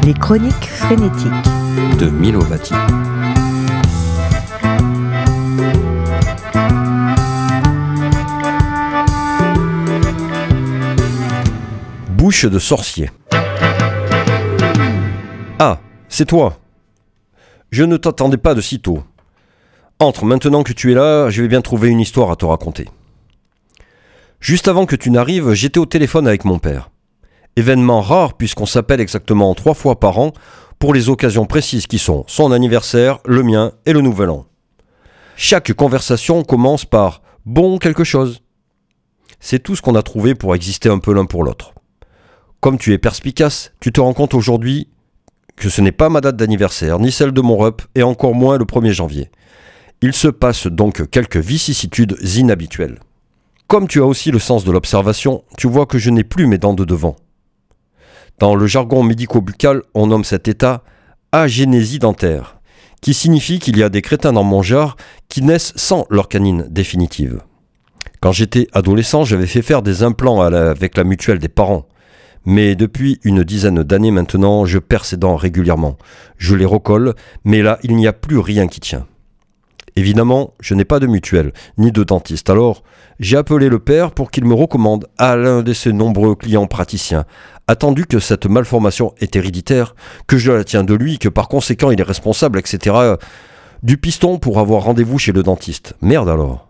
Les chroniques frénétiques de Milovati. Bouche de sorcier. Ah, c'est toi. Je ne t'attendais pas de si tôt. Entre, maintenant que tu es là, je vais bien trouver une histoire à te raconter. Juste avant que tu n'arrives, j'étais au téléphone avec mon père. Événement rare puisqu'on s'appelle exactement 3 fois par an pour les occasions précises qui sont son anniversaire, le mien et le nouvel an. Chaque conversation commence par « bon quelque chose ». C'est tout ce qu'on a trouvé pour exister un peu l'un pour l'autre. Comme tu es perspicace, tu te rends compte aujourd'hui que ce n'est pas ma date d'anniversaire, ni celle de mon rep, et encore moins le 1er janvier. Il se passe donc quelques vicissitudes inhabituelles. Comme tu as aussi le sens de l'observation, tu vois que je n'ai plus mes dents de devant. Dans le jargon médico-buccal, on nomme cet état agénésie dentaire, qui signifie qu'il y a des crétins dans mon genre qui naissent sans leur canine définitive. Quand j'étais adolescent, j'avais fait faire des implants avec la mutuelle des parents. Mais depuis une dizaine d'années maintenant, je perds ces dents régulièrement. Je les recolle, mais là, il n'y a plus rien qui tient. Évidemment, je n'ai pas de mutuelle, ni de dentiste. Alors, j'ai appelé le père pour qu'il me recommande à l'un de ses nombreux clients praticiens. Attendu que cette malformation est héréditaire, que je la tiens de lui, que par conséquent il est responsable, etc. Du piston pour avoir rendez-vous chez le dentiste. Merde alors.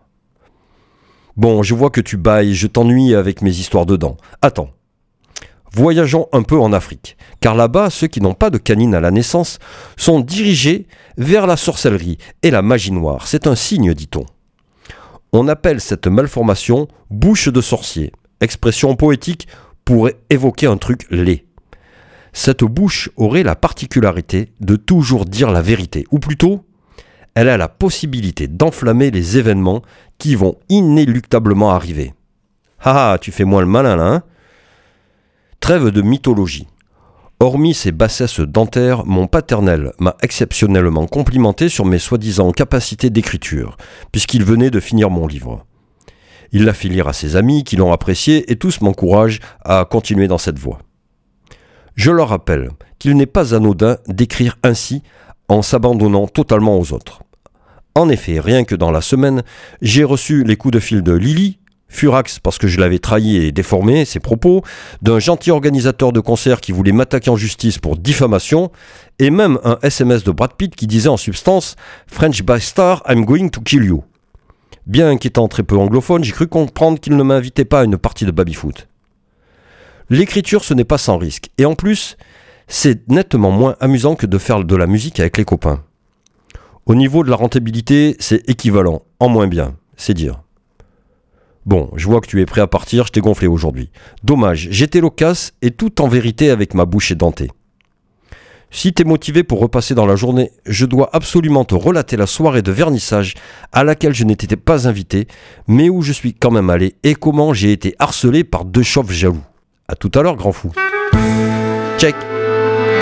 Bon, je vois que tu bailles, je t'ennuie avec mes histoires de dents. Attends. Voyageons un peu en Afrique, car là-bas, ceux qui n'ont pas de canine à la naissance sont dirigés vers la sorcellerie et la magie noire. C'est un signe, dit-on. On appelle cette malformation « bouche de sorcier », expression poétique pour évoquer un truc laid. Cette bouche aurait la particularité de toujours dire la vérité, ou plutôt, elle a la possibilité d'enflammer les événements qui vont inéluctablement arriver. Ah, tu fais moins le malin là, hein ? Trêve de mythologie. Hormis ses bassesses dentaires, mon paternel m'a exceptionnellement complimenté sur mes soi-disant capacités d'écriture, puisqu'il venait de finir mon livre. Il l'a fait lire à ses amis qui l'ont apprécié et tous m'encouragent à continuer dans cette voie. Je leur rappelle qu'il n'est pas anodin d'écrire ainsi en s'abandonnant totalement aux autres. En effet, rien que dans la semaine, j'ai reçu les coups de fil de Lily, furax parce que je l'avais trahi et déformé ses propos, d'un gentil organisateur de concert qui voulait m'attaquer en justice pour diffamation, et même un SMS de Brad Pitt qui disait en substance « French bastard, I'm going to kill you ». Bien qu'étant très peu anglophone, j'ai cru comprendre qu'il ne m'invitait pas à une partie de baby-foot. L'écriture, ce n'est pas sans risque, et en plus, c'est nettement moins amusant que de faire de la musique avec les copains. Au niveau de la rentabilité, c'est équivalent, en moins bien, c'est dire. Bon, je vois que tu es prêt à partir, je t'ai gonflé aujourd'hui. Dommage, j'étais loquace et tout en vérité avec ma bouche édentée. Si t'es motivé pour repasser dans la journée, je dois absolument te relater la soirée de vernissage à laquelle je n'étais pas invité, mais où je suis quand même allé et comment j'ai été harcelé par 2 chauves jaloux. À tout à l'heure, grand fou. Check.